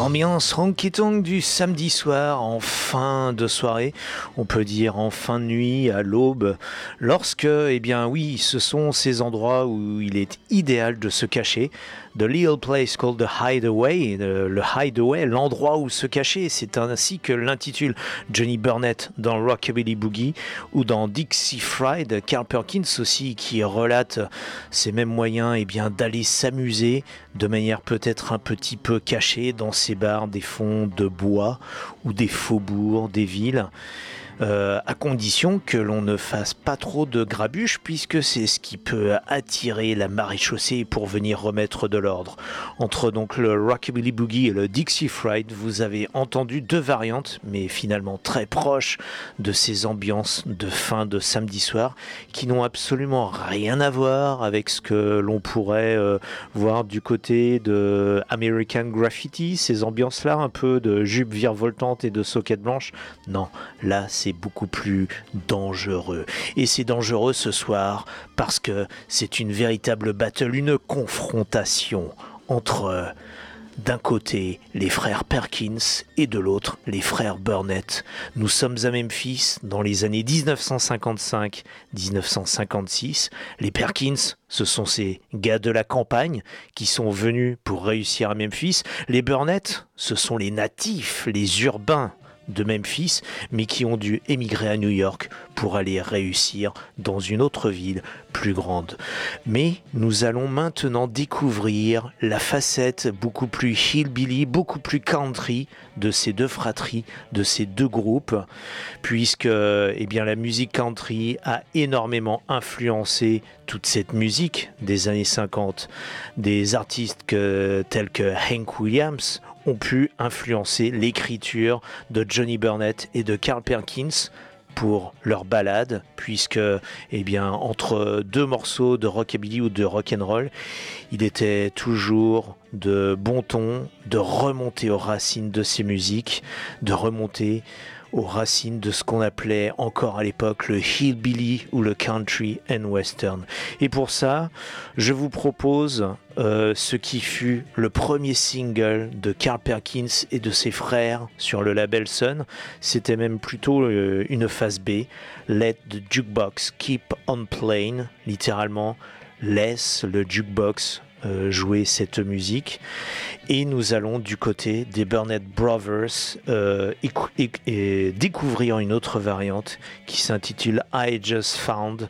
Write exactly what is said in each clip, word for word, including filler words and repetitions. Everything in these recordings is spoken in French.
Ambiance honky-tonk du samedi soir en fin de soirée, on peut dire en fin de nuit, à l'aube, lorsque, eh bien oui, ce sont ces endroits où il est idéal de se cacher. The little place called the hideaway, le, le hideaway, l'endroit où se cacher, c'est ainsi que l'intitule Johnny Burnett dans Rockabilly Boogie ou dans Dixie Fried, Carl Perkins aussi qui relate ces mêmes moyens eh bien, d'aller s'amuser de manière peut-être un petit peu cachée dans ces bars des fonds de bois ou des faubourgs des villes. Euh, à condition que l'on ne fasse pas trop de grabuge, puisque c'est ce qui peut attirer la maréchaussée pour venir remettre de l'ordre. Entre donc le Rockabilly Boogie et le Dixie Fried, vous avez entendu deux variantes, mais finalement très proches de ces ambiances de fin de samedi soir, qui n'ont absolument rien à voir avec ce que l'on pourrait euh, voir du côté de American Graffiti, ces ambiances-là, un peu de jupe virevoltante et de soquettes blanches. Non, là c'est beaucoup plus dangereux. Et c'est dangereux ce soir parce que c'est une véritable battle, une confrontation entre, d'un côté, les frères Perkins et de l'autre, les frères Burnett. Nous sommes à Memphis dans les années dix-neuf cent cinquante-cinq dix-neuf cent cinquante-six. Les Perkins, ce sont ces gars de la campagne qui sont venus pour réussir à Memphis. Les Burnett, ce sont les natifs, les urbains de Memphis, mais qui ont dû émigrer à New York pour aller réussir dans une autre ville plus grande. Mais nous allons maintenant découvrir la facette beaucoup plus hillbilly, beaucoup plus country de ces deux fratries, de ces deux groupes, puisque eh bien, la musique country a énormément influencé toute cette musique des années cinquante. Des artistes que, tels que Hank Williams ont pu influencer l'écriture de Johnny Burnett et de Carl Perkins pour leur ballade, puisque eh bien, entre deux morceaux de rockabilly ou de rock'n'roll, il était toujours de bon ton de remonter aux racines de ces musiques, de remonter aux racines de ce qu'on appelait encore à l'époque le hillbilly ou le country and western. Et pour ça, je vous propose euh, ce qui fut le premier single de Carl Perkins et de ses frères sur le label Sun. C'était même plutôt euh, une phase B, Let the Jukebox Keep on Playing, littéralement laisse le jukebox Euh, jouer cette musique. Et nous allons du côté des Burnett Brothers euh, et, et, et découvrir une autre variante qui s'intitule I Just Found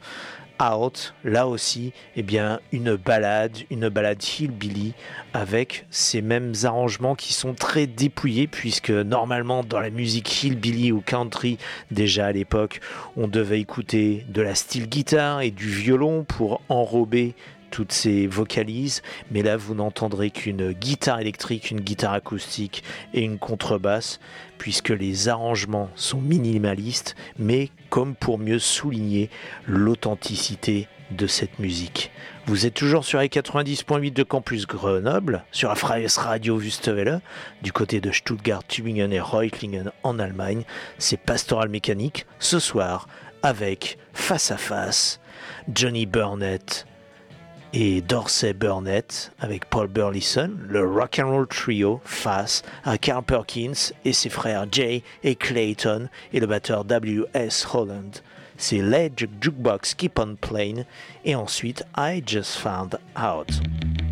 Out. Là aussi, eh bien, une ballade, une ballade hillbilly avec ces mêmes arrangements qui sont très dépouillés, puisque normalement dans la musique hillbilly ou country, déjà à l'époque, on devait écouter de la steel guitar et du violon pour enrober toutes ces vocalises, mais là vous n'entendrez qu'une guitare électrique, une guitare acoustique et une contrebasse, puisque les arrangements sont minimalistes, mais comme pour mieux souligner l'authenticité de cette musique. Vous êtes toujours sur les quatre-vingt-dix point huit de Campus Grenoble, sur la Freies Radio Wüstewelle, du côté de Stuttgart, Tübingen et Reutlingen en Allemagne. C'est Pastoral Mécanique, ce soir, avec Face à Face, Johnny Burnett et Dorsey Burnett avec Paul Burleson, le rock'n'roll trio face à Carl Perkins et ses frères Jay et Clayton et le batteur W S Holland. C'est Let the Jukebox Keep on Playing et ensuite I Just Found Out.